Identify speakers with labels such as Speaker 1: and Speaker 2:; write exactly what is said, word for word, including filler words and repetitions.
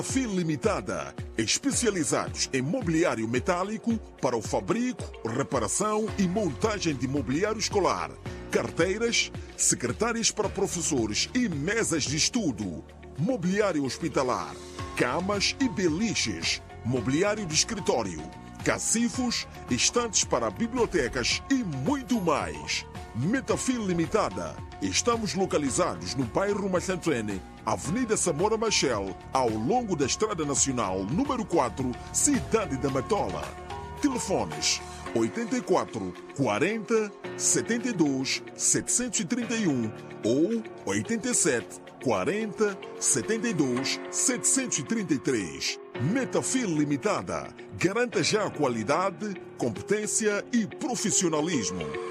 Speaker 1: Fil Limitada, especializados em mobiliário metálico para o fabrico, reparação e montagem de mobiliário escolar, carteiras, secretárias para professores e mesas de estudo, mobiliário hospitalar, camas e beliches, mobiliário de escritório, cacifos, estantes para bibliotecas e muito mais. Metafil Limitada. Estamos localizados no bairro Machantrene, Avenida Samora Machel, ao longo da Estrada Nacional número quatro, Cidade da Matola. Telefones oitenta e quatro, quarenta, setenta e dois, setecentos e trinta e um ou oitenta e sete, quarenta, setenta e dois, setecentos e trinta e três. Metafil Limitada. Garanta já a qualidade, competência e profissionalismo.